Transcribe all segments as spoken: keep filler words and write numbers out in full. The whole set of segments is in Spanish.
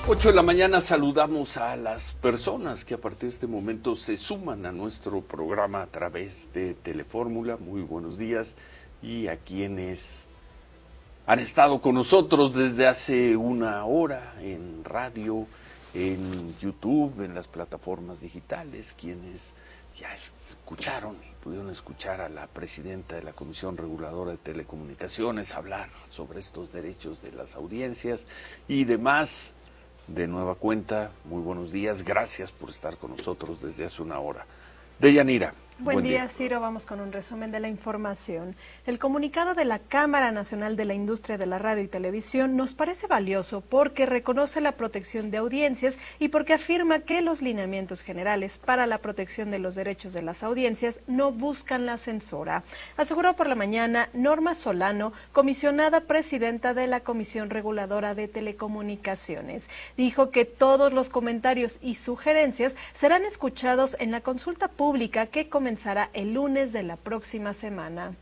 ocho de la mañana saludamos a las personas que a partir de este momento se suman a nuestro programa a través de Telefórmula. Muy buenos días. Y a quienes han estado con nosotros desde hace una hora en radio, en YouTube, en las plataformas digitales, quienes ya escucharon y pudieron escuchar a la presidenta de la Comisión Reguladora de Telecomunicaciones hablar sobre estos derechos de las audiencias y demás. De nueva cuenta, muy buenos días, gracias por estar con nosotros desde hace una hora. Deyanira. Buen, Buen día, día, Ciro. Vamos con un resumen de la información. El comunicado de la Cámara Nacional de la Industria de la Radio y Televisión nos parece valioso porque reconoce la protección de audiencias y porque afirma que los lineamientos generales para la protección de los derechos de las audiencias no buscan la censura. Aseguró por la mañana Norma Solano, comisionada presidenta de la Comisión Reguladora de Telecomunicaciones. Dijo que todos los comentarios y sugerencias serán escuchados en la consulta pública que comenzará el lunes de la próxima semana.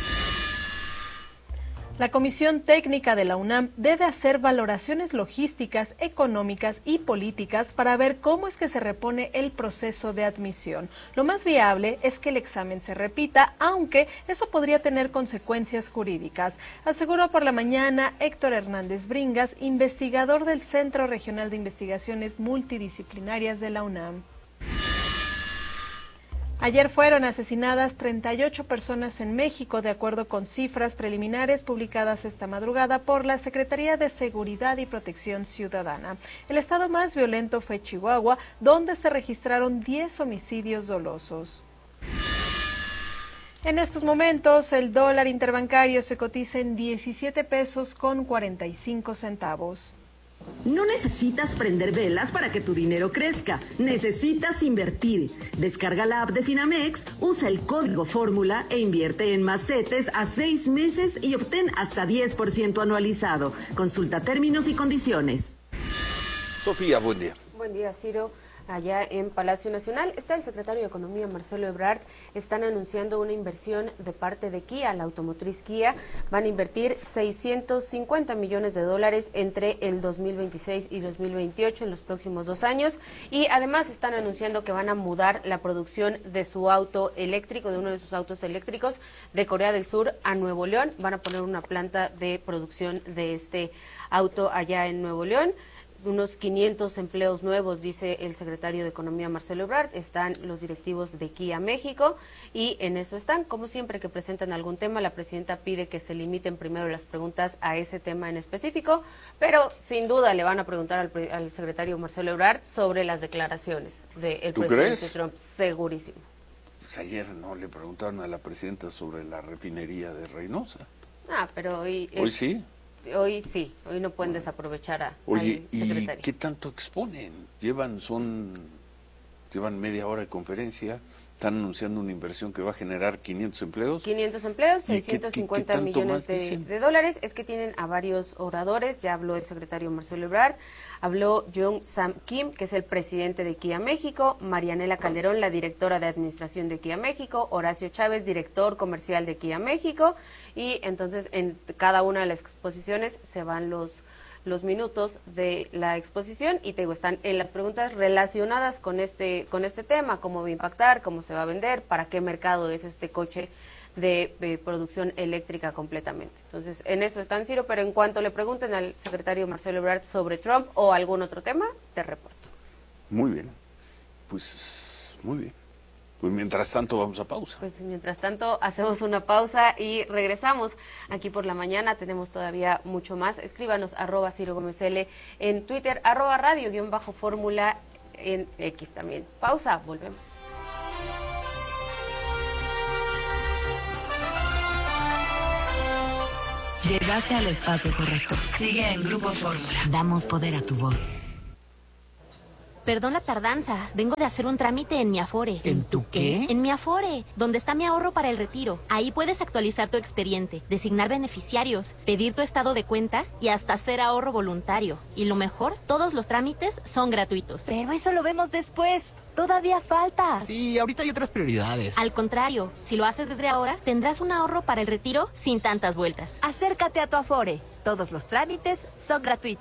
La Comisión Técnica de la UNAM debe hacer valoraciones logísticas, económicas y políticas para ver cómo es que se repone el proceso de admisión. Lo más viable es que el examen se repita, aunque eso podría tener consecuencias jurídicas, aseguró por la mañana Héctor Hernández Bringas, investigador del Centro Regional de Investigaciones Multidisciplinarias de la UNAM. Ayer fueron asesinadas treinta y ocho personas en México, de acuerdo con cifras preliminares publicadas esta madrugada por la Secretaría de Seguridad y Protección Ciudadana. El estado más violento fue Chihuahua, donde se registraron diez homicidios dolosos. En estos momentos, el dólar interbancario se cotiza en diecisiete pesos con cuarenta y cinco centavos. No necesitas prender velas para que tu dinero crezca, necesitas invertir. Descarga la app de Finamex, usa el código Fórmula e invierte en más CETES a seis meses y obtén hasta diez por ciento anualizado. Consulta términos y condiciones. Sofía, buen día. Buen día, Ciro. Allá en Palacio Nacional está el secretario de Economía, Marcelo Ebrard. Están anunciando una inversión de parte de Kia, la automotriz Kia. Van a invertir seiscientos cincuenta millones de dólares entre el dos mil veintiséis y dos mil veintiocho, en los próximos dos años. Y además están anunciando que van a mudar la producción de su auto eléctrico, de uno de sus autos eléctricos, de Corea del Sur a Nuevo León. Van a poner una planta de producción de este auto allá en Nuevo León. Unos quinientos empleos nuevos, dice el secretario de Economía, Marcelo Ebrard. Están los directivos de Kia México y en eso están. Como siempre que presentan algún tema, la presidenta pide que se limiten primero las preguntas a ese tema en específico, pero sin duda le van a preguntar al, al secretario Marcelo Ebrard sobre las declaraciones del ¿Tú presidente crees? Trump. Segurísimo. Pues ayer no le preguntaron a la presidenta sobre la refinería de Reynosa. Ah, pero hoy... ¿Hoy es... sí? Hoy sí, hoy no pueden desaprovechar a, Oye, al secretario. ¿y qué tanto exponen? Llevan, son, llevan media hora de conferencia, están anunciando una inversión que va a generar quinientos empleos. quinientos empleos, ¿Y seiscientos cincuenta qué- qué- qué tanto millones más de, dicen? de dólares. Es que tienen a varios oradores, ya habló el secretario Marcelo Ebrard, habló Jung Sam Kim, que es el presidente de Kia México, Marianela Calderón, la directora de administración de Kia México, Horacio Chávez, director comercial de Kia México, y entonces en cada una de las exposiciones se van los los minutos de la exposición y te digo, están en las preguntas relacionadas con este con este tema, cómo va a impactar, cómo se va a vender, para qué mercado es este coche de, de producción eléctrica completamente. Entonces, en eso están, Ciro, pero en cuanto le pregunten al secretario Marcelo Ebrard sobre Trump o algún otro tema, te reporto. Muy bien, pues muy bien. Pues mientras tanto vamos a pausa. Pues mientras tanto hacemos una pausa y regresamos aquí por la mañana. Tenemos todavía mucho más. Escríbanos arroba Ciro Gómez L en Twitter, arroba radio guión bajo fórmula en X también. Pausa, volvemos. Llegaste al espacio correcto. Sigue en Grupo Fórmula. Damos poder a tu voz. Perdón la tardanza, vengo de hacer un trámite en mi Afore. ¿En tu qué? En mi Afore, donde está mi ahorro para el retiro. Ahí puedes actualizar tu expediente, designar beneficiarios, pedir tu estado de cuenta y hasta hacer ahorro voluntario. Y lo mejor, todos los trámites son gratuitos. Pero eso lo vemos después. Todavía falta. Sí, ahorita hay otras prioridades. Al contrario, si lo haces desde ahora, tendrás un ahorro para el retiro sin tantas vueltas. Acércate a tu Afore. Todos los trámites son gratuitos.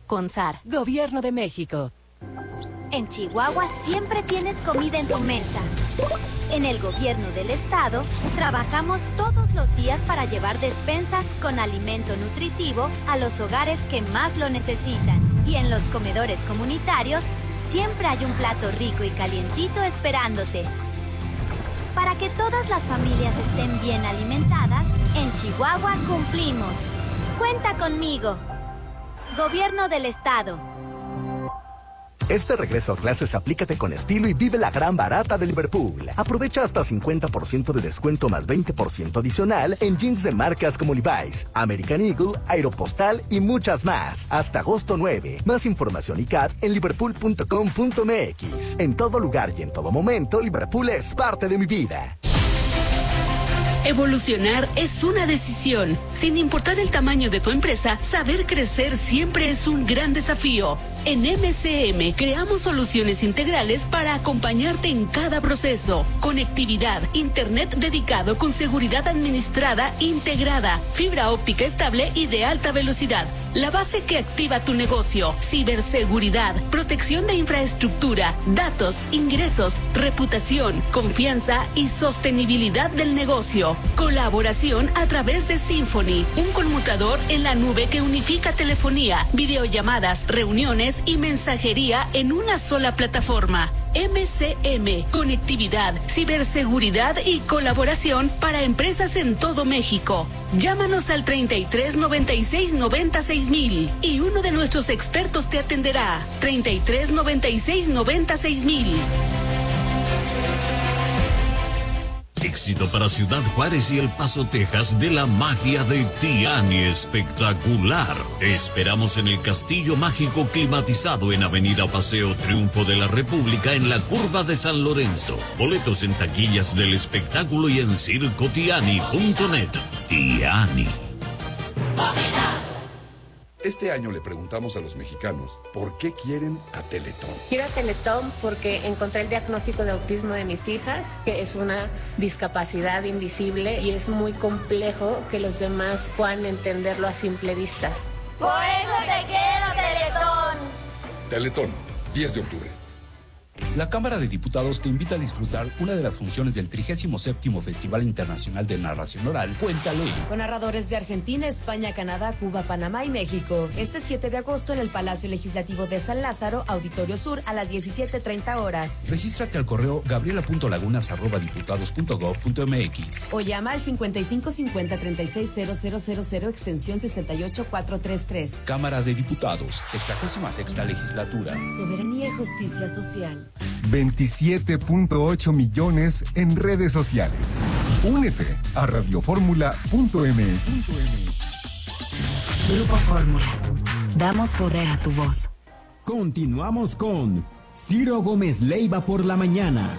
con S A R. Gobierno de México. En Chihuahua siempre tienes comida en tu mesa. En el gobierno del estado, trabajamos todos los días para llevar despensas con alimento nutritivo a los hogares que más lo necesitan. Y en los comedores comunitarios, siempre hay un plato rico y calientito esperándote. Para que todas las familias estén bien alimentadas, en Chihuahua cumplimos. Cuenta conmigo. Gobierno del estado. Este regreso a clases aplícate con estilo y vive la gran barata de Liverpool. Aprovecha hasta cincuenta por ciento de descuento más veinte por ciento adicional en jeans de marcas como Levi's, American Eagle, Aeropostal y muchas más. Hasta agosto nueve. Más información y C A T en liverpool punto com punto m x. En todo lugar y en todo momento, Liverpool es parte de mi vida. Evolucionar es una decisión. Sin importar el tamaño de tu empresa, saber crecer siempre es un gran desafío. En M C M creamos soluciones integrales para acompañarte en cada proceso. Conectividad, internet dedicado con seguridad administrada integrada, fibra óptica estable y de alta velocidad. La base que activa tu negocio, ciberseguridad, protección de infraestructura, datos, ingresos, reputación, confianza y sostenibilidad del negocio. Colaboración a través de Symphony, un conmutador en la nube que unifica telefonía, videollamadas, reuniones y mensajería en una sola plataforma. M C M, conectividad, ciberseguridad y colaboración para empresas en todo México. Llámanos al treinta y tres noventa y seis noventa y seis mil y uno de nuestros expertos te atenderá. treinta y tres noventa y seis noventa y seis mil. Éxito para Ciudad Juárez y El Paso, Texas, de la magia de Tiani Espectacular. Te esperamos en el Castillo Mágico climatizado en Avenida Paseo Triunfo de la República en la curva de San Lorenzo. Boletos en taquillas del espectáculo y en circo tiani punto net. Tiani. Este año le preguntamos a los mexicanos por qué quieren a Teletón. Quiero a Teletón porque encontré el diagnóstico de autismo de mis hijas, que es una discapacidad invisible y es muy complejo que los demás puedan entenderlo a simple vista. Por eso te quiero, Teletón. Teletón, diez de octubre. La Cámara de Diputados te invita a disfrutar una de las funciones del trigésimo séptimo Festival Internacional de Narración Oral, Cuéntale. Con narradores de Argentina, España, Canadá, Cuba, Panamá y México. Este siete de agosto en el Palacio Legislativo de San Lázaro, Auditorio Sur, a las diecisiete treinta horas. Regístrate al correo gabriela punto lagunas arroba diputados punto gob punto m x. O llama al cincuenta y cinco cincuenta treinta y seis cero cero cero cero extensión sesenta y ocho cuatrocientos treinta y tres. Cámara de Diputados, sexagésima sexta Legislatura. Soberanía y justicia social. veintisiete punto ocho millones en redes sociales. Únete a radioformula punto m x. Grupo Fórmula. Damos poder a tu voz. Continuamos con Ciro Gómez Leiva por la mañana.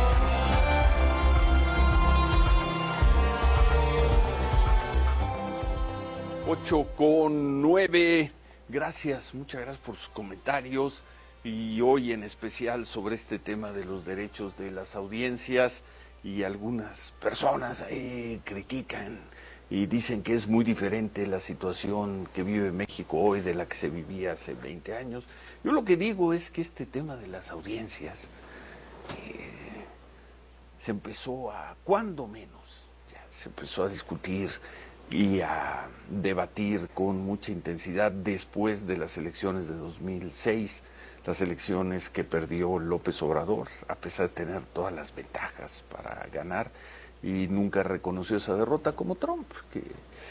ocho con nueve. Gracias, muchas gracias por sus comentarios. Y hoy en especial sobre este tema de los derechos de las audiencias, y algunas personas ahí critican y dicen que es muy diferente la situación que vive México hoy de la que se vivía hace veinte años. Yo lo que digo es que este tema de las audiencias eh, se empezó a, cuando menos, ya se empezó a discutir y a debatir con mucha intensidad después de las elecciones de dos mil seis, las elecciones que perdió López Obrador, a pesar de tener todas las ventajas para ganar, y nunca reconoció esa derrota, como Trump, que,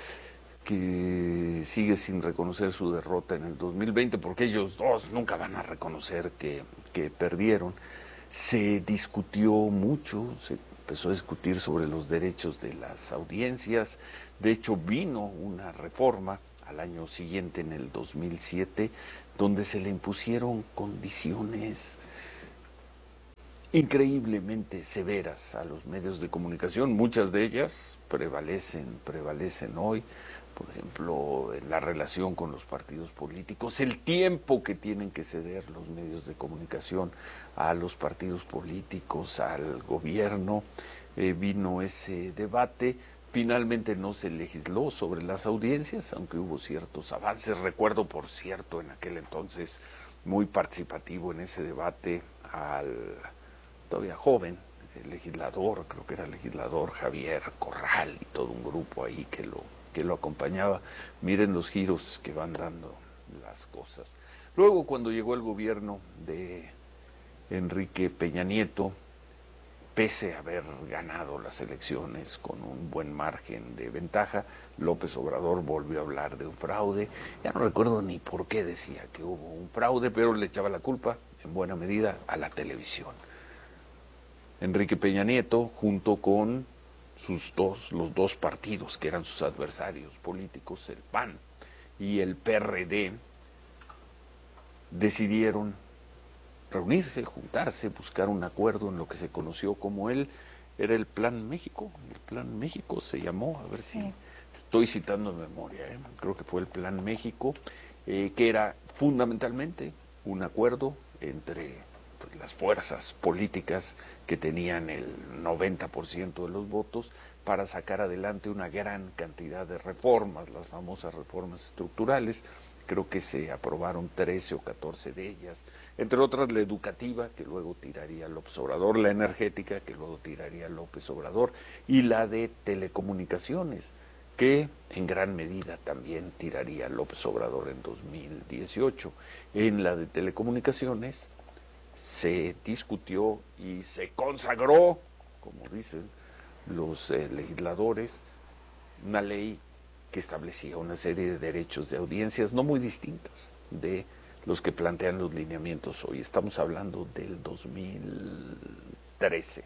que sigue sin reconocer su derrota en el dos mil veinte, porque ellos dos nunca van a reconocer que, que perdieron. Se discutió mucho, se empezó a discutir sobre los derechos de las audiencias. De hecho, vino una reforma al año siguiente, en el dos mil siete, donde se le impusieron condiciones increíblemente severas a los medios de comunicación. Muchas de ellas prevalecen, prevalecen hoy. Por ejemplo, en la relación con los partidos políticos, el tiempo que tienen que ceder los medios de comunicación a los partidos políticos, al gobierno. Eh, vino ese debate, Finalmente no se legisló sobre las audiencias, aunque hubo ciertos avances. Recuerdo, por cierto, en aquel entonces muy participativo en ese debate al todavía joven el legislador, creo que era el legislador Javier Corral y todo un grupo ahí que lo, que lo acompañaba. Miren los giros que van dando las cosas. Luego, cuando llegó el gobierno de Enrique Peña Nieto, pese a haber ganado las elecciones con un buen margen de ventaja, López Obrador volvió a hablar de un fraude. Ya no recuerdo ni por qué decía que hubo un fraude, pero le echaba la culpa, en buena medida, a la televisión. Enrique Peña Nieto, junto con sus dos, los dos partidos que eran sus adversarios políticos, el P A N y el P R D, decidieron reunirse, juntarse, buscar un acuerdo en lo que se conoció como el, era el Plan México. El Plan México se llamó, a ver sí. si estoy citando de memoria, ¿eh? creo que fue el Plan México, eh, que era fundamentalmente un acuerdo entre pues, las fuerzas políticas que tenían el noventa por ciento de los votos para sacar adelante una gran cantidad de reformas, las famosas reformas estructurales. Creo que se aprobaron trece o catorce de ellas, entre otras la educativa, que luego tiraría López Obrador, la energética, que luego tiraría López Obrador, y la de telecomunicaciones, que en gran medida también tiraría López Obrador en dos mil dieciocho. En la de telecomunicaciones se discutió y se consagró, como dicen los eh, legisladores, una ley que establecía una serie de derechos de audiencias no muy distintas de los que plantean los lineamientos hoy. Estamos hablando del dos mil trece.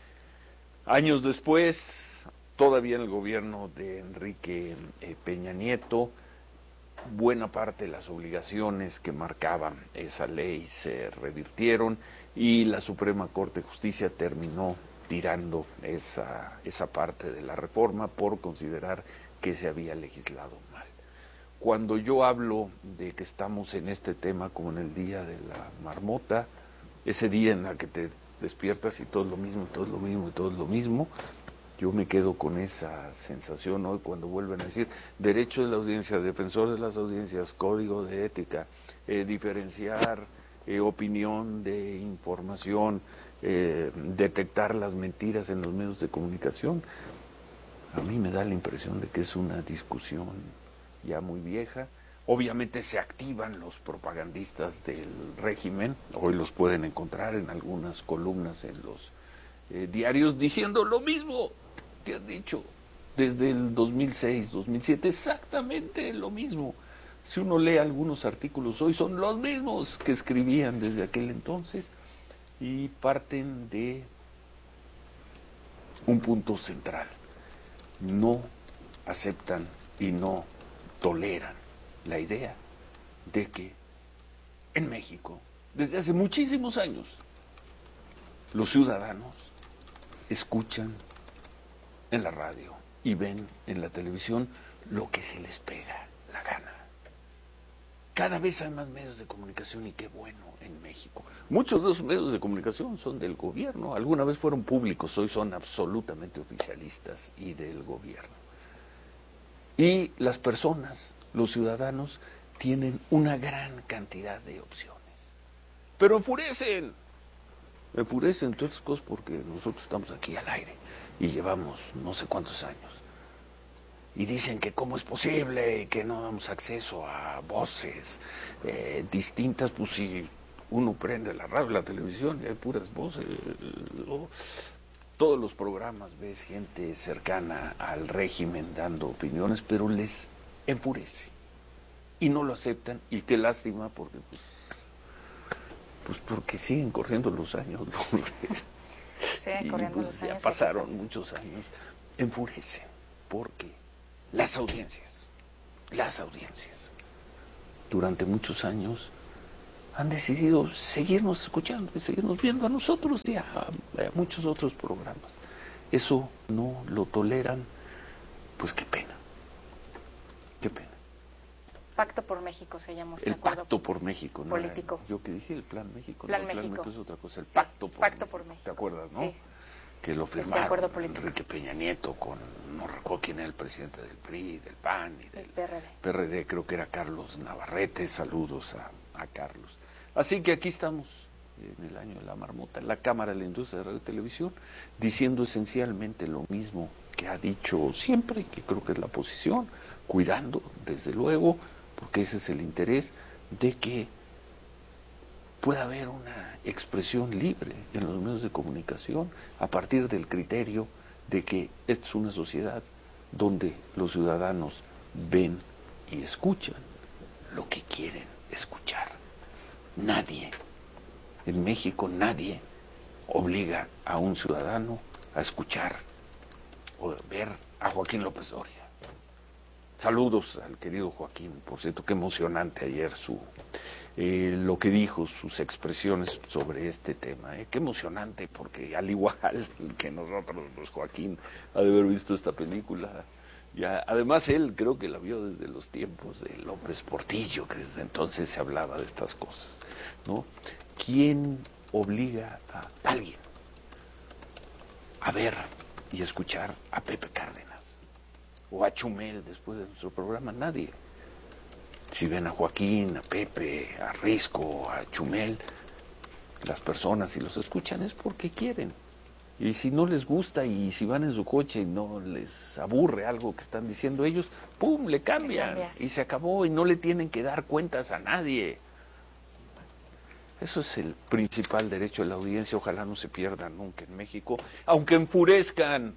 Años después, todavía en el gobierno de Enrique eh, Peña Nieto, buena parte de las obligaciones que marcaban esa ley se revirtieron y la Suprema Corte de Justicia terminó tirando esa, esa parte de la reforma por considerar que se había legislado mal. Cuando yo hablo de que estamos en este tema como en el día de la marmota, ese día en el que te despiertas y todo es lo mismo, y todo es lo mismo, y todo es lo mismo, yo me quedo con esa sensación hoy cuando vuelven a decir derecho de la audiencia, defensor de las audiencias, código de ética, eh, diferenciar eh, opinión de información, eh, detectar las mentiras en los medios de comunicación. A mí me da la impresión de que es una discusión ya muy vieja. Obviamente se activan los propagandistas del régimen, hoy los pueden encontrar en algunas columnas en los eh, diarios diciendo lo mismo que han dicho desde el dos mil seis, dos mil siete, exactamente lo mismo. Si uno lee algunos artículos hoy son los mismos que escribían desde aquel entonces y parten de un punto central. No aceptan y no toleran la idea de que en México, desde hace muchísimos años, los ciudadanos escuchan en la radio y ven en la televisión lo que se les pega la gana. Cada vez hay más medios de comunicación y qué bueno en México. Muchos de esos medios de comunicación son del gobierno, alguna vez fueron públicos, hoy son absolutamente oficialistas y del gobierno. Y las personas, los ciudadanos, tienen una gran cantidad de opciones. Pero enfurecen, enfurecen todas estas cosas porque nosotros estamos aquí al aire y llevamos no sé cuántos años. Y dicen que cómo es posible que no damos acceso a voces eh, distintas, pues si uno prende la radio, la televisión y hay puras voces. Oh, todos los programas ves gente cercana al régimen dando opiniones, pero les enfurece y no lo aceptan y qué lástima porque pues, pues porque siguen corriendo los años. Siguen corriendo pues, los años. Ya pasaron muchos años. Enfurecen porque las audiencias, las audiencias, durante muchos años han decidido seguirnos escuchando y seguirnos viendo a nosotros y a, a muchos otros programas. Eso no lo toleran, pues qué pena, qué pena. Pacto por México se llama. El Pacto por México, ¿no? Político. Yo que dije el Plan México, Plan no, el Plan México. México es otra cosa, el sí, Pacto por Pacto México. por México. ¿Te acuerdas, no? Sí. que lo este firmaron acuerdo político. Enrique Peña Nieto con, no recuerdo quién era el presidente del P R I, del P A N y del P R D. P R D, creo que era Carlos Navarrete, saludos a, a Carlos. Así que aquí estamos, en el año de la marmota, en la Cámara de la Industria de Radio y Televisión, diciendo esencialmente lo mismo que ha dicho siempre, que creo que es la posición, cuidando, desde luego, porque ese es el interés, de que pueda haber una expresión libre en los medios de comunicación a partir del criterio de que esta es una sociedad donde los ciudadanos ven y escuchan lo que quieren escuchar. Nadie, en México nadie obliga a un ciudadano a escuchar o ver a Joaquín López Dóriga. Saludos al querido Joaquín, por cierto, qué emocionante ayer su eh, lo que dijo, sus expresiones sobre este tema. Eh. Qué emocionante, porque al igual que nosotros, pues Joaquín ha de haber visto esta película. Ya, además él creo que la vio desde los tiempos de López Portillo, que desde entonces se hablaba de estas cosas, ¿no? ¿Quién obliga a alguien a ver y escuchar a Pepe Cárdenas o a Chumel después de nuestro programa? Nadie. Si ven a Joaquín, a Pepe, a Risco, a Chumel, las personas si los escuchan es porque quieren. Y si no les gusta y si van en su coche y no les aburre algo que están diciendo ellos, ¡pum!, le cambian y se acabó y no le tienen que dar cuentas a nadie. Eso es el principal derecho de la audiencia, ojalá no se pierda nunca en México, aunque enfurezcan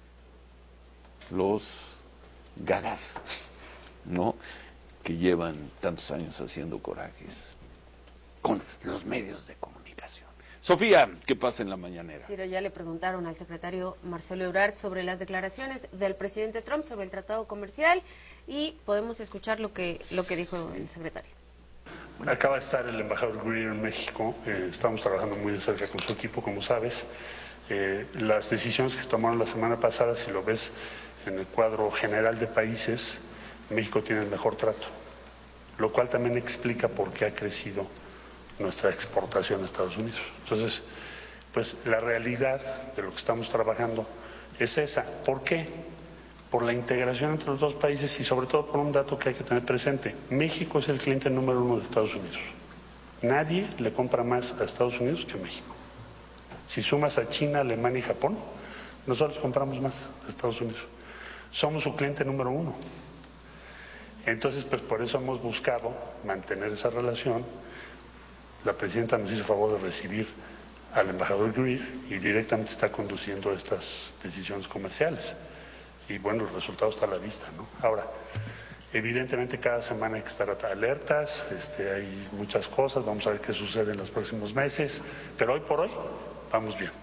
los gagas, ¿no?, que llevan tantos años haciendo corajes con los medios de comunicación. Sofía, ¿qué pasa en la mañanera? Ciro, ya le preguntaron al secretario Marcelo Ebrard sobre las declaraciones del presidente Trump sobre el tratado comercial y podemos escuchar lo que, lo que dijo el secretario. Bueno, acaba de estar el embajador Greer en México, eh, estamos trabajando muy de cerca con su equipo, como sabes. Eh, las decisiones que se tomaron la semana pasada, si lo ves en el cuadro general de países, México tiene el mejor trato, lo cual también explica por qué ha crecido nuestra exportación a Estados Unidos. Entonces, pues la realidad de lo que estamos trabajando es esa. ¿Por qué? Por la integración entre los dos países y sobre todo por un dato que hay que tener presente. México es el cliente número uno de Estados Unidos. Nadie le compra más a Estados Unidos que México. Si sumas a China, Alemania y Japón, nosotros compramos más a Estados Unidos. Somos su cliente número uno. Entonces, pues por eso hemos buscado mantener esa relación. La presidenta nos hizo favor de recibir al embajador Greer y directamente está conduciendo estas decisiones comerciales. Y bueno, el resultado está a la vista, ¿no? Ahora, evidentemente cada semana hay que estar alertas, este, hay muchas cosas, vamos a ver qué sucede en los próximos meses, pero hoy por hoy vamos bien.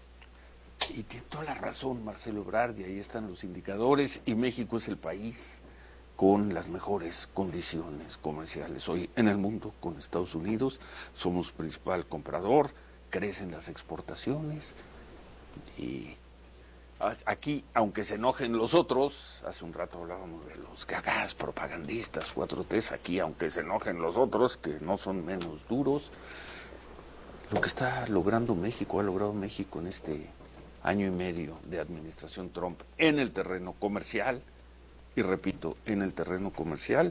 Y tiene toda la razón Marcelo Ebrard, y ahí están los indicadores, y México es el país con las mejores condiciones comerciales hoy en el mundo con Estados Unidos. Somos principal comprador, crecen las exportaciones y aquí, aunque se enojen los otros, hace un rato hablábamos de los gagás propagandistas cuatro T, aquí aunque se enojen los otros, que no son menos duros, lo que está logrando México, ha logrado México en este año y medio de administración Trump en el terreno comercial, y repito, en el terreno comercial,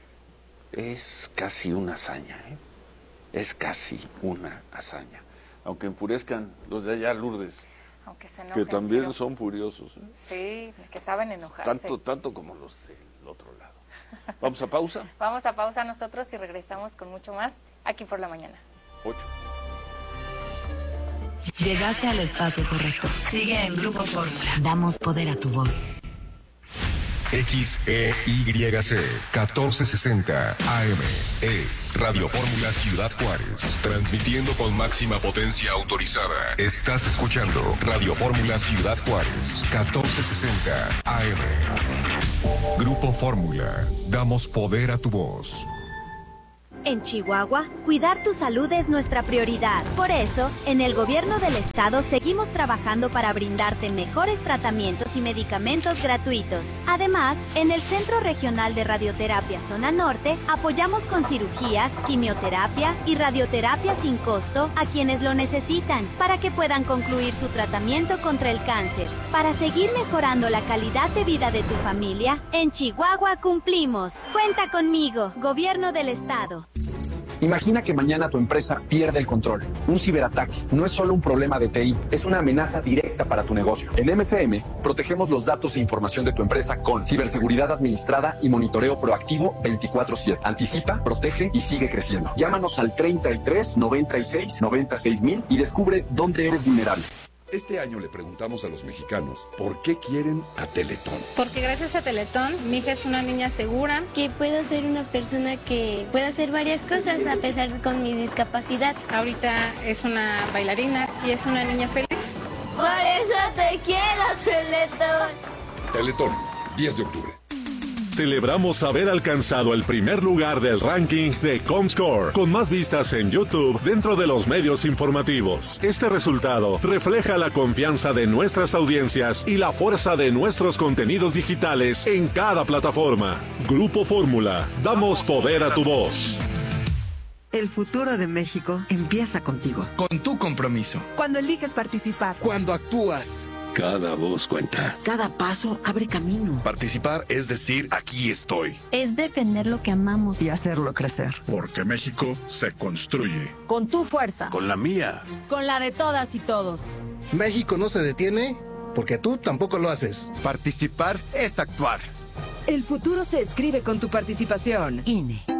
es casi una hazaña, ¿eh? Es casi una hazaña. Aunque enfurezcan los de allá, Lourdes, aunque se enojen, que también Ciro. Son furiosos, ¿eh? Sí, que saben enojarse. Tanto, tanto como los del otro lado. ¿Vamos a pausa? Vamos a pausa nosotros y regresamos con mucho más aquí por la mañana. Ocho. Llegaste al espacio correcto. Sigue en Grupo Fórmula. Damos poder a tu voz. X E Y C catorce sesenta A M es Radio Fórmula Ciudad Juárez, transmitiendo con máxima potencia autorizada. Estás escuchando Radio Fórmula Ciudad Juárez, catorce sesenta A M. Grupo Fórmula, damos poder a tu voz. En Chihuahua, cuidar tu salud es nuestra prioridad. Por eso, en el gobierno del estado seguimos trabajando para brindarte mejores tratamientos y medicamentos gratuitos. Además, en el Centro Regional de Radioterapia Zona Norte, apoyamos con cirugías, quimioterapia y radioterapia sin costo a quienes lo necesitan para que puedan concluir su tratamiento contra el cáncer. Para seguir mejorando la calidad de vida de tu familia, en Chihuahua cumplimos. Cuenta conmigo, Gobierno del Estado. Imagina que mañana tu empresa pierde el control. Un ciberataque no es solo un problema de T I, es una amenaza directa para tu negocio. En M C M, protegemos los datos e información de tu empresa con ciberseguridad administrada y monitoreo proactivo veinticuatro siete. Anticipa, protege y sigue creciendo. Llámanos al treinta y tres, noventa y seis, noventa y seis mil y descubre dónde eres vulnerable. Este año le preguntamos a los mexicanos por qué quieren a Teletón. Porque gracias a Teletón, mi hija es una niña segura. Que puedo ser una persona que pueda hacer varias cosas a pesar con mi discapacidad. Ahorita es una bailarina y es una niña feliz. Por eso te quiero, Teletón. Teletón, diez de octubre. Celebramos haber alcanzado el primer lugar del ranking de Comscore, con más vistas en YouTube dentro de los medios informativos. Este resultado refleja la confianza de nuestras audiencias y la fuerza de nuestros contenidos digitales en cada plataforma. Grupo Fórmula, damos poder a tu voz. El futuro de México empieza contigo. Con tu compromiso. Cuando eliges participar. Cuando actúas. Cada voz cuenta. Cada paso abre camino. Participar es decir, aquí estoy. Es defender lo que amamos. Y hacerlo crecer. Porque México se construye. Con tu fuerza. Con la mía. Con la de todas y todos. México no se detiene porque tú tampoco lo haces. Participar es actuar. El futuro se escribe con tu participación. I N E.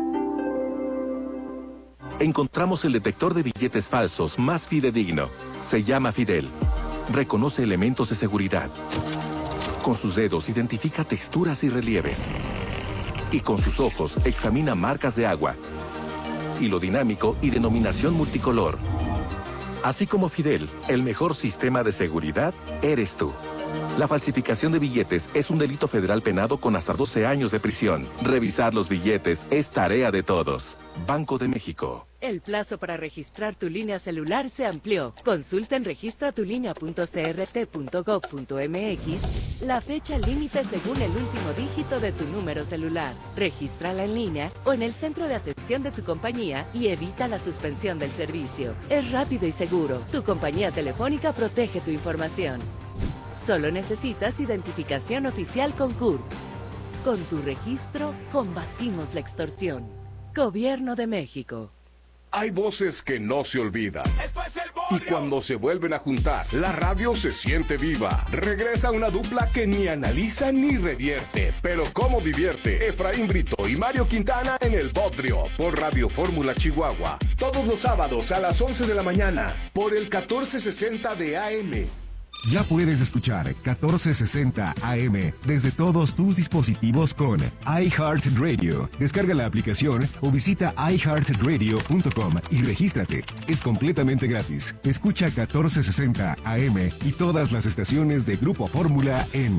Encontramos el detector de billetes falsos más fidedigno. Se llama Fidel. Reconoce elementos de seguridad. Con sus dedos identifica texturas y relieves. Y con sus ojos examina marcas de agua, hilo dinámico y denominación multicolor. Así como Fidel, el mejor sistema de seguridad eres tú. La falsificación de billetes es un delito federal penado con hasta doce años de prisión. Revisar los billetes es tarea de todos. Banco de México. El plazo para registrar tu línea celular se amplió. Consulta en registra tu línea punto c r t punto gov punto m x la fecha límite según el último dígito de tu número celular. Regístrala en línea o en el centro de atención de tu compañía y evita la suspensión del servicio. Es rápido y seguro. Tu compañía telefónica protege tu información. Solo necesitas identificación oficial con C U R P. Con tu registro, combatimos la extorsión. Gobierno de México. Hay voces que no se olvidan. Y cuando se vuelven a juntar, la radio se siente viva. Regresa una dupla que ni analiza ni revierte. Pero cómo divierte. Efraín Brito y Mario Quintana en El Bodrio. Por Radio Fórmula Chihuahua. Todos los sábados a las once de la mañana. Por el catorce sesenta de A M. Ya puedes escuchar catorce sesenta A M desde todos tus dispositivos con iHeartRadio. Descarga la aplicación o visita i heart radio punto com y regístrate. Es completamente gratis. Escucha catorce sesenta A M y todas las estaciones de Grupo Fórmula en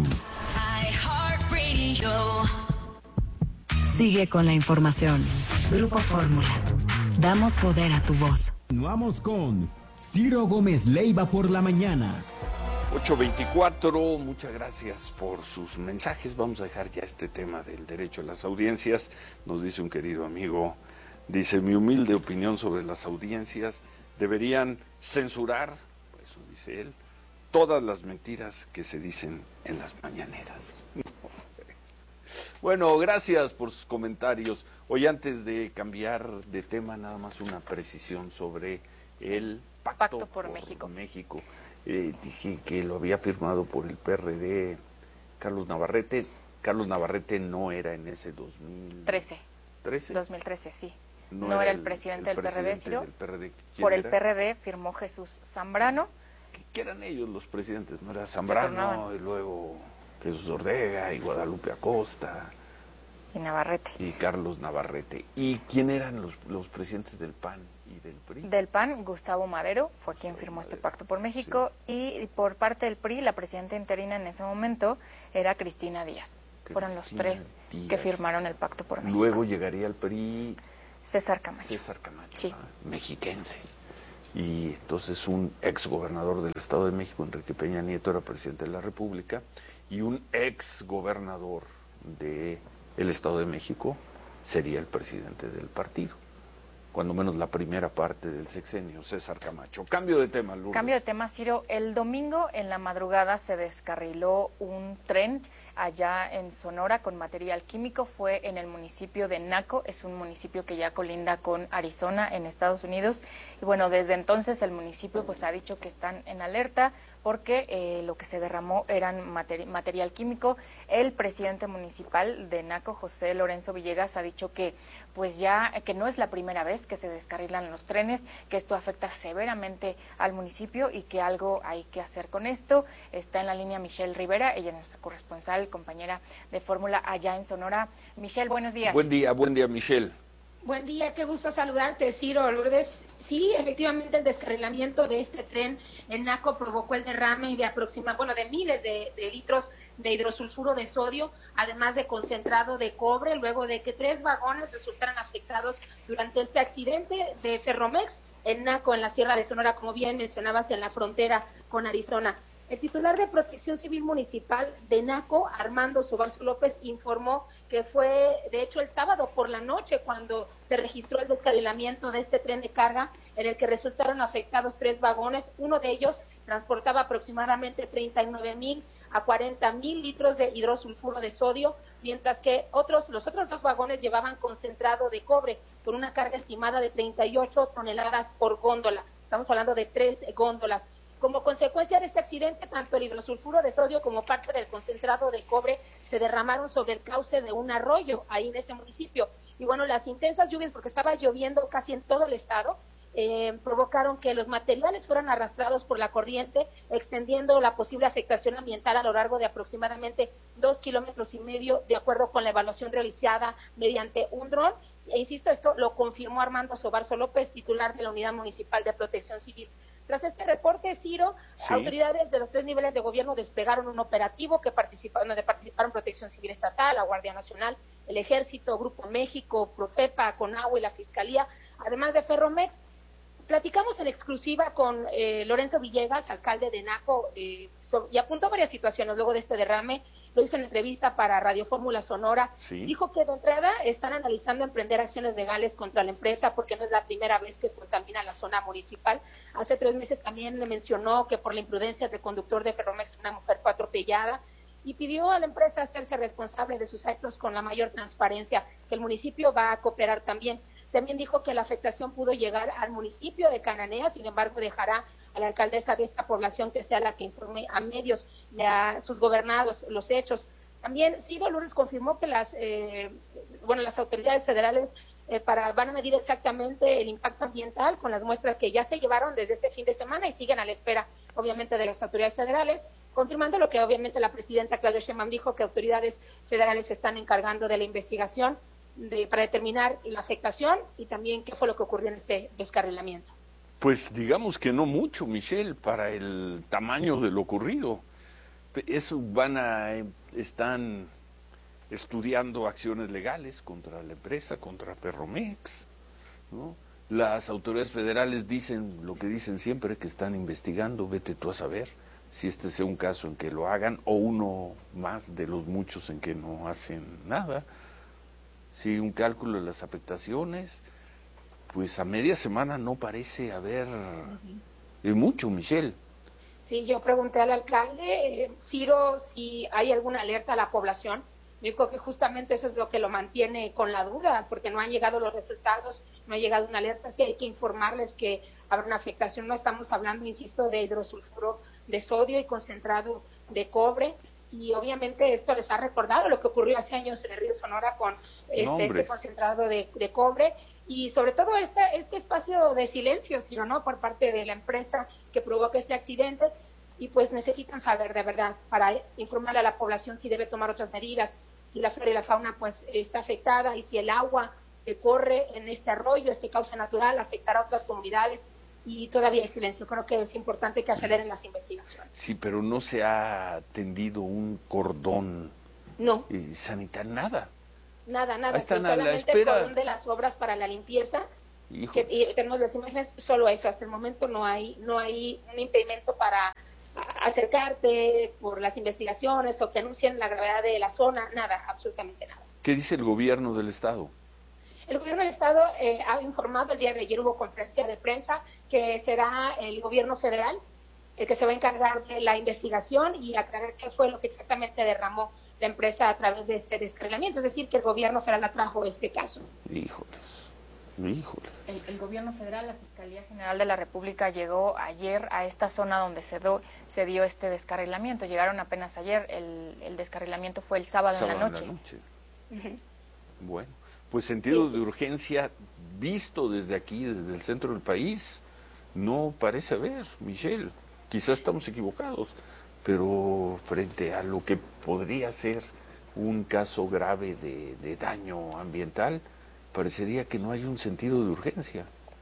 iHeartRadio. Sigue con la información. Grupo Fórmula. Damos poder a tu voz. Continuamos con Ciro Gómez Leiva por la mañana. ocho veinticuatro, muchas gracias por sus mensajes. Vamos a dejar ya este tema del derecho a las audiencias. Nos dice un querido amigo, dice, mi humilde opinión sobre las audiencias, deberían censurar, pues eso dice él, todas las mentiras que se dicen en las mañaneras. Bueno, gracias por sus comentarios. Hoy, antes de cambiar de tema, nada más una precisión sobre el Pacto, Pacto por, por México. México. Eh, dije que lo había firmado por el P R D Carlos Navarrete. Carlos Navarrete no era en ese dos mil trece. ¿trece? dos mil trece, sí. No, no era era el el, presidente el del P R D, Ciro. del P R D. Por el era? P R D firmó Jesús Zambrano. ¿Qué, qué eran ellos los presidentes? No era Zambrano y luego Jesús Ortega y Guadalupe Acosta. Y Navarrete. Y Carlos Navarrete. ¿Y quién eran los, los presidentes del P A N y del P R I? Del P A N, Gustavo Madero, fue quien firmó este pacto por México. Sí. Y por parte del P R I, la presidenta interina en ese momento era Cristina Díaz. Cristina Fueron los tres Díaz. que firmaron el pacto por México. Luego llegaría el P R I César Camacho. César Camacho, sí. ah, mexiquense. Y entonces un ex gobernador del Estado de México, Enrique Peña Nieto, era presidente de la República, y un ex gobernador del Estado de México sería el presidente del partido. Cuando menos la primera parte del sexenio, César Camacho. Cambio de tema, Lourdes. Cambio de tema, Ciro. El domingo en la madrugada se descarriló un tren allá en Sonora con material químico. Fue en el municipio de Naco, es un municipio que ya colinda con Arizona en Estados Unidos. Y bueno, desde entonces el municipio pues ha dicho que están en alerta porque eh, lo que se derramó eran materi- material químico. El presidente municipal de Naco, José Lorenzo Villegas, ha dicho que pues ya que no es la primera vez que se descarrilan los trenes, que esto afecta severamente al municipio y que algo hay que hacer con esto. Está en la línea Michelle Rivera, ella es nuestra corresponsal, compañera de Fórmula allá en Sonora. Michelle, buenos días. Buen día, buen día, Michelle. Buen día, qué gusto saludarte, Ciro, Lourdes. Sí, efectivamente el descarrilamiento de este tren en Naco provocó el derrame de aproximadamente, bueno, de miles de, de litros de hidrosulfuro de sodio, además de concentrado de cobre, luego de que tres vagones resultaran afectados durante este accidente de Ferromex en Naco, en la Sierra de Sonora, como bien mencionabas, en la frontera con Arizona. El titular de Protección Civil Municipal de Naco, Armando Sobarzo López, informó que fue, de hecho, el sábado por la noche cuando se registró el descarrilamiento de este tren de carga en el que resultaron afectados tres vagones. Uno de ellos transportaba aproximadamente treinta y nueve mil a cuarenta mil litros de hidrosulfuro de sodio, mientras que otros, los otros dos vagones llevaban concentrado de cobre con una carga estimada de treinta y ocho toneladas por góndola. Estamos hablando de tres góndolas. Como consecuencia de este accidente, tanto el hidrosulfuro de sodio como parte del concentrado de cobre se derramaron sobre el cauce de un arroyo ahí en ese municipio. Y bueno, las intensas lluvias, porque estaba lloviendo casi en todo el estado, eh, provocaron que los materiales fueran arrastrados por la corriente, extendiendo la posible afectación ambiental a lo largo de aproximadamente dos kilómetros y medio, de acuerdo con la evaluación realizada mediante un dron. E insisto, esto lo confirmó Armando Sobarzo López, titular de la Unidad Municipal de Protección Civil. Tras este reporte, Ciro, sí. autoridades de los tres niveles de gobierno desplegaron un operativo que participa, donde participaron Protección Civil Estatal, la Guardia Nacional, el Ejército, Grupo México, Profepa, Conagua y la Fiscalía, además de Ferromex. Platicamos en exclusiva con eh, Lorenzo Villegas, alcalde de Naco, eh, so, y apuntó varias situaciones luego de este derrame. Lo hizo en entrevista para Radio Fórmula Sonora. Sí. Dijo que de entrada están analizando emprender acciones legales contra la empresa porque no es la primera vez que contamina la zona municipal. Hace tres meses también le mencionó que por la imprudencia del conductor de Ferromex una mujer fue atropellada y pidió a la empresa hacerse responsable de sus actos con la mayor transparencia, que el municipio va a cooperar también. También dijo que la afectación pudo llegar al municipio de Cananea, sin embargo dejará a la alcaldesa de esta población que sea la que informe a medios y a sus gobernados los hechos. También Ciro Lourdes confirmó que las eh, bueno las autoridades federales eh, para van a medir exactamente el impacto ambiental con las muestras que ya se llevaron desde este fin de semana y siguen a la espera, obviamente, de las autoridades federales, confirmando lo que obviamente la presidenta Claudia Sheinbaum dijo, que autoridades federales se están encargando de la investigación de, para determinar la afectación y también qué fue lo que ocurrió en este descarrilamiento. Pues digamos que no mucho, Michelle, para el tamaño de lo ocurrido. Eso van a, están estudiando acciones legales contra la empresa, contra Ferromex, ¿no? Las autoridades federales dicen lo que dicen siempre, que están investigando. Vete tú a saber si este sea un caso en que lo hagan o uno más de los muchos en que no hacen nada. Si un cálculo de las afectaciones, pues a media semana no parece haber uh-huh. mucho, Michelle. Sí, yo pregunté al alcalde, eh, Ciro, si hay alguna alerta a la población. Me dijo que justamente eso es lo que lo mantiene con la duda, porque no han llegado los resultados, no ha llegado una alerta. Sí hay que informarles que habrá una afectación. No estamos hablando, insisto, de hidrosulfuro de sodio y concentrado de cobre. Y obviamente esto les ha recordado lo que ocurrió hace años en el río Sonora con este, este concentrado de, de cobre. Y sobre todo este, este espacio de silencio, sino no por parte de la empresa que provoca este accidente. Y pues necesitan saber de verdad para informarle a la población si debe tomar otras medidas, si la flora y la fauna pues está afectada y si el agua que corre en este arroyo, este cauce natural, afectará a otras comunidades. Y todavía hay silencio. Creo que es importante que aceleren las investigaciones. Sí, pero no se ha tendido un cordón no. sanitario, nada. Nada, nada. Ahí están sí, a la solamente espera. el cordón de las obras para la limpieza. Híjoles. Que, y tenemos las imágenes, solo eso. Hasta el momento no hay, no hay un impedimento para acercarte por las investigaciones o que anuncien la gravedad de la zona. Nada, absolutamente nada. ¿Qué dice el gobierno del estado? El gobierno del estado eh, ha informado, el día de ayer hubo conferencia de prensa, que será el gobierno federal el que se va a encargar de la investigación y aclarar qué fue lo que exactamente derramó la empresa a través de este descarrilamiento. Es decir, que el gobierno federal atrajo este caso. Híjoles, híjoles. El, el gobierno federal, la Fiscalía General de la República llegó ayer a esta zona donde se, do, se dio este descarrilamiento. Llegaron apenas ayer, el, el descarrilamiento fue el sábado, sábado en la noche. En la noche. Uh-huh. Bueno, pues sentido de urgencia visto desde aquí, desde el centro del país, no parece haber, Michelle. Quizás estamos equivocados, pero frente a lo que podría ser un caso grave de, de daño ambiental, parecería que no hay un sentido de urgencia.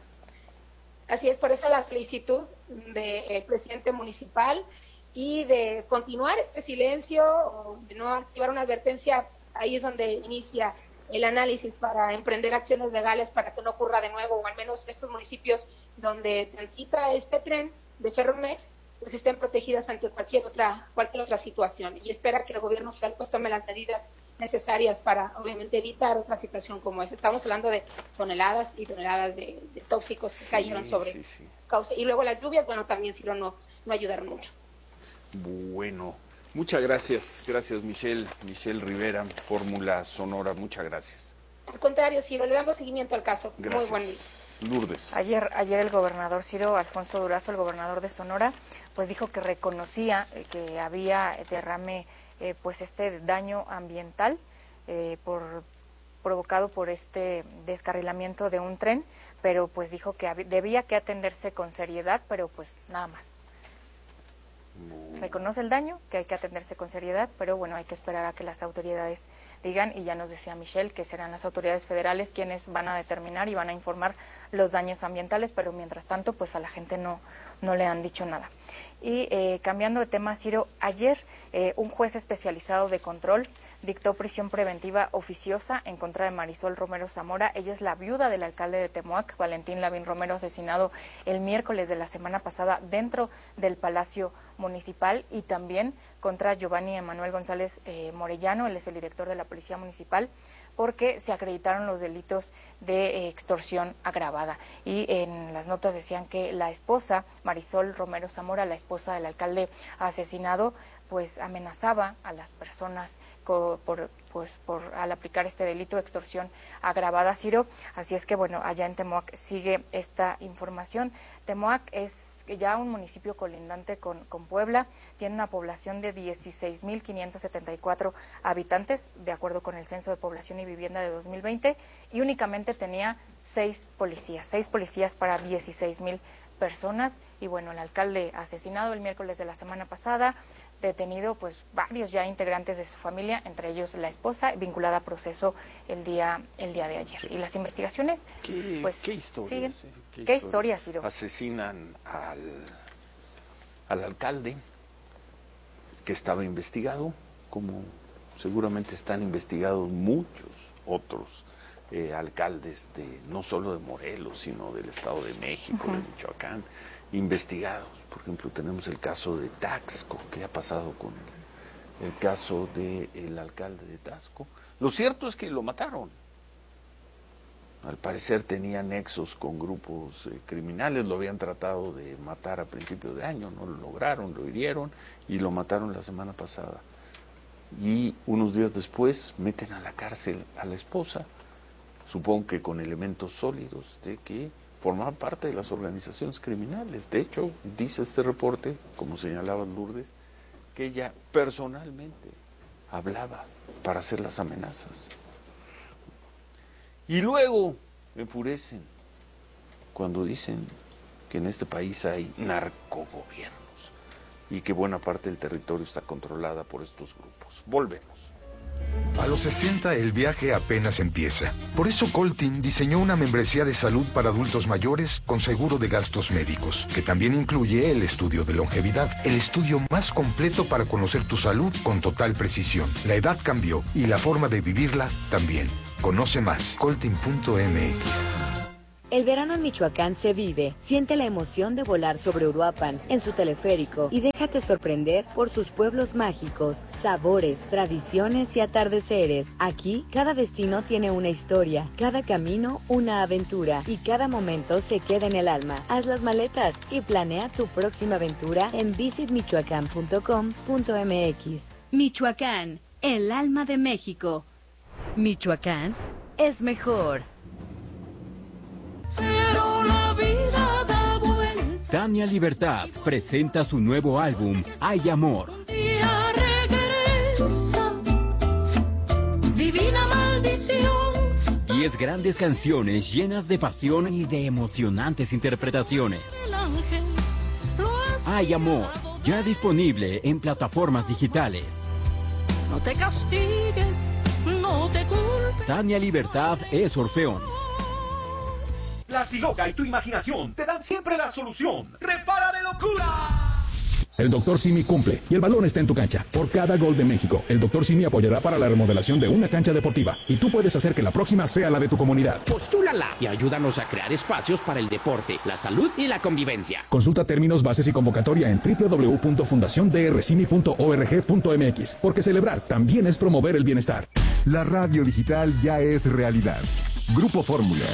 Así es, por eso la solicitud del presidente municipal y de continuar este silencio, o de no activar una advertencia. Ahí es donde inicia el análisis para emprender acciones legales para que no ocurra de nuevo, o al menos estos municipios donde transita este tren de Ferromex pues estén protegidas ante cualquier otra cualquier otra situación, y espera que el gobierno federal pues tome las medidas necesarias para obviamente evitar otra situación como esa. Estamos hablando de toneladas y toneladas de, de tóxicos que sí, cayeron sobre sí, sí. causa, y luego las lluvias, bueno, también sí no, no ayudaron mucho. Bueno, muchas gracias, gracias Michelle, Michelle Rivera, Fórmula Sonora, muchas gracias. Al contrario, Ciro, le damos seguimiento al caso. Gracias. Muy buen día. Lourdes. Ayer, ayer el gobernador Ciro Alfonso Durazo, el gobernador de Sonora, pues dijo que reconocía que había derrame, eh, pues este daño ambiental eh, por provocado por este descarrilamiento de un tren, pero pues dijo que hab- debía que atenderse con seriedad, pero pues nada más. Reconoce el daño, que hay que atenderse con seriedad, pero bueno, hay que esperar a que las autoridades digan, y ya nos decía Michelle que serán las autoridades federales quienes van a determinar y van a informar los daños ambientales, pero mientras tanto, pues a la gente no, no le han dicho nada. Y eh, cambiando de tema, Ciro, ayer eh, un juez especializado de control dictó prisión preventiva oficiosa en contra de Marisol Romero Zamora. Ella es la viuda del alcalde de Temoac, Valentín Lavín Romero, asesinado el miércoles de la semana pasada dentro del Palacio Municipal, y también contra Giovanni Emanuel González eh, Morellano, él es el director de la Policía Municipal, porque se acreditaron los delitos de eh, extorsión agravada. Y en las notas decían que la esposa, Marisol Romero Zamora, la esposa del alcalde asesinado, pues amenazaba a las personas co- por, pues, por al aplicar este delito de extorsión agravada, Ciro. Así es que, bueno, allá en Temoac sigue esta información. Temoac es ya un municipio colindante con, con Puebla, tiene una población de dieciséis mil quinientos setenta y cuatro habitantes, de acuerdo con el Censo de Población y Vivienda de dos mil veinte, y únicamente tenía seis policías, seis policías para dieciséis mil personas. Y bueno, el alcalde asesinado el miércoles de la semana pasada, detenido pues varios ya integrantes de su familia, entre ellos la esposa, vinculada a proceso el día el día de ayer. Y las investigaciones ¿Qué, pues qué historias, siguen. Eh? ¿Qué, ¿Qué historias, Ciro? Asesinan al, al alcalde, que estaba investigado, como seguramente están investigados muchos otros eh, alcaldes, de no solo de Morelos, sino del Estado de México, uh-huh. de Michoacán, investigados. Por ejemplo, tenemos el caso de Taxco, ¿qué ha pasado con el, el caso del alcalde de Taxco? Lo cierto es que lo mataron. Al parecer tenía nexos con grupos eh, criminales, lo habían tratado de matar a principios de año, no lo lograron, lo hirieron y lo mataron la semana pasada. Y unos días después meten a la cárcel a la esposa, supongo que con elementos sólidos de que formaban parte de las organizaciones criminales. De hecho, dice este reporte, como señalaba Lourdes, que ella personalmente hablaba para hacer las amenazas. Y luego enfurecen cuando dicen que en este país hay narcogobiernos y que buena parte del territorio está controlada por estos grupos. Volvemos. A los sesenta el viaje apenas empieza. Por eso Coltin diseñó una membresía de salud para adultos mayores con seguro de gastos médicos, que también incluye el estudio de longevidad, el estudio más completo para conocer tu salud con total precisión. La edad cambió y la forma de vivirla también. Conoce más, coltin punto m x. El verano en Michoacán se vive. Siente la emoción de volar sobre Uruapan en su teleférico y déjate sorprender por sus pueblos mágicos, sabores, tradiciones y atardeceres. Aquí, cada destino tiene una historia, cada camino una aventura y cada momento se queda en el alma. Haz las maletas y planea tu próxima aventura en visit michoacán punto com punto m x. Michoacán, el alma de México. Michoacán es mejor. Pero la vida da vuelta. Tania Libertad presenta su nuevo álbum, Hay Amor. Día regresa, divina maldición. Diez grandes canciones llenas de pasión y de emocionantes interpretaciones. El ángel lo has Hay Amor, ya disponible en plataformas digitales. No te castigues, no te culpes. Tania Libertad es Orfeón. La Siloca y tu imaginación te dan siempre la solución. ¡Repara de locura! El doctor Simi cumple y el balón está en tu cancha. Por cada gol de México, el doctor Simi apoyará para la remodelación de una cancha deportiva. Y tú puedes hacer que la próxima sea la de tu comunidad. Postúlala y ayúdanos a crear espacios para el deporte, la salud y la convivencia. Consulta términos, bases y convocatoria en doble u doble u doble u punto fundación d r simi punto org punto m x. Porque celebrar también es promover el bienestar. La radio digital ya es realidad. Grupo Fórmula.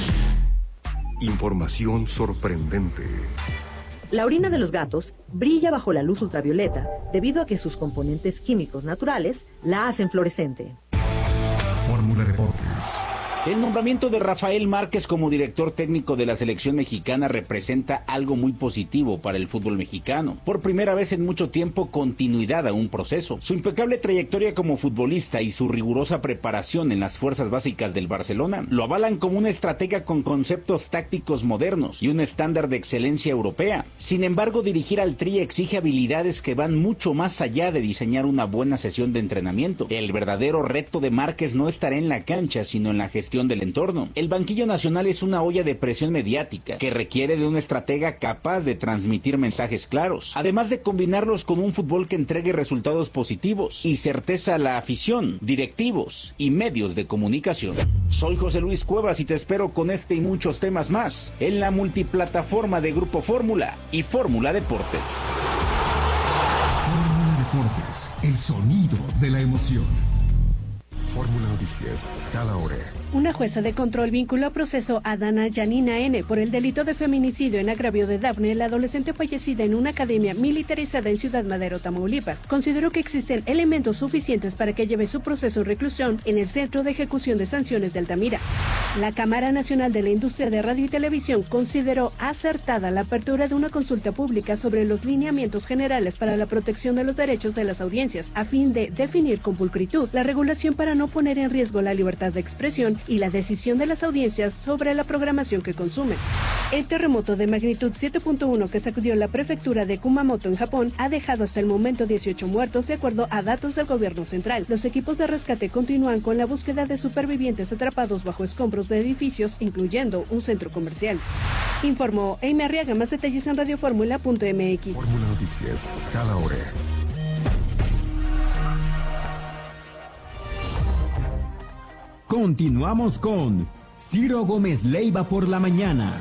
Información sorprendente. La orina de los gatos brilla bajo la luz ultravioleta debido a que sus componentes químicos naturales la hacen fluorescente. Fórmula Deportes. El nombramiento de Rafael Márquez como director técnico de la selección mexicana representa algo muy positivo para el fútbol mexicano. Por primera vez en mucho tiempo, continuidad a un proceso. Su impecable trayectoria como futbolista y su rigurosa preparación en las fuerzas básicas del Barcelona lo avalan como una estratega con conceptos tácticos modernos y un estándar de excelencia europea. Sin embargo, dirigir al Tri exige habilidades que van mucho más allá de diseñar una buena sesión de entrenamiento. El verdadero reto de Márquez no estará en la cancha, sino en la gestión del entorno. El banquillo nacional es una olla de presión mediática que requiere de un estratega capaz de transmitir mensajes claros, además de combinarlos con un fútbol que entregue resultados positivos y certeza a la afición, directivos y medios de comunicación. Soy José Luis Cuevas y te espero con este y muchos temas más en la multiplataforma de Grupo Fórmula y Fórmula Deportes. Fórmula Deportes, el sonido de la emoción. Fórmula Noticias, cada hora. Una jueza de control vinculó a proceso a Dana Yanina N. por el delito de feminicidio en agravio de Dafne, la adolescente fallecida en una academia militarizada en Ciudad Madero, Tamaulipas. Consideró que existen elementos suficientes para que lleve su proceso de reclusión en el Centro de Ejecución de Sanciones de Altamira. La Cámara Nacional de la Industria de Radio y Televisión consideró acertada la apertura de una consulta pública sobre los lineamientos generales para la protección de los derechos de las audiencias, a fin de definir con pulcritud la regulación para no poner en riesgo la libertad de expresión y la decisión de las audiencias sobre la programación que consumen. El terremoto de magnitud siete punto uno que sacudió la prefectura de Kumamoto en Japón ha dejado hasta el momento dieciocho muertos de acuerdo a datos del gobierno central. Los equipos de rescate continúan con la búsqueda de supervivientes atrapados bajo escombros de edificios, incluyendo un centro comercial. Informó Amy Arriaga. Más detalles en radioformula punto m x. Fórmula Noticias, cada hora. Continuamos con Ciro Gómez Leiva por la mañana.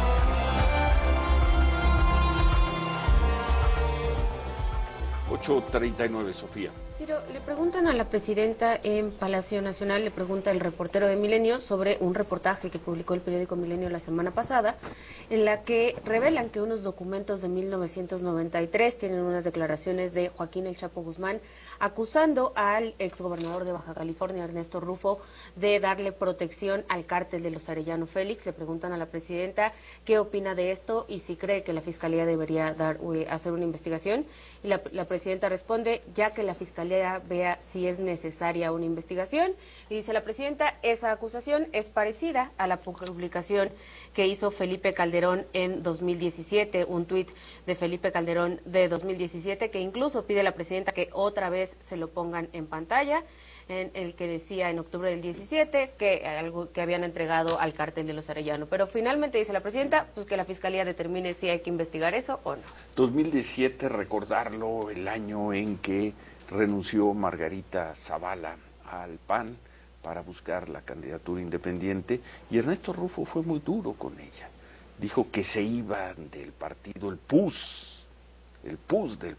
ocho treinta y nueve, Sofía. Ciro, le preguntan a la presidenta en Palacio Nacional, le pregunta el reportero de Milenio sobre un reportaje que publicó el periódico Milenio la semana pasada, en la que revelan que unos documentos de mil novecientos noventa y tres tienen unas declaraciones de Joaquín El Chapo Guzmán acusando al exgobernador de Baja California, Ernesto Rufo, de darle protección al cártel de los Arellano Félix. Le preguntan a la presidenta qué opina de esto y si cree que la Fiscalía debería dar hacer una investigación. Y la, la presidenta responde, ya que la Fiscalía Fiscalía vea si es necesaria una investigación. Y dice la presidenta, esa acusación es parecida a la publicación que hizo Felipe Calderón en dos mil diecisiete, un tuit de Felipe Calderón de dos mil diecisiete que incluso pide a la presidenta que otra vez se lo pongan en pantalla, en el que decía en octubre del diecisiete que algo que habían entregado al cártel de los Arellano. Pero finalmente dice la presidenta pues que la Fiscalía determine si hay que investigar eso o no. dos mil diecisiete, recordarlo, el año en que renunció Margarita Zavala al P A N para buscar la candidatura independiente, y Ernesto Rufo fue muy duro con ella. Dijo que se iba del partido, el P U S, el P U S del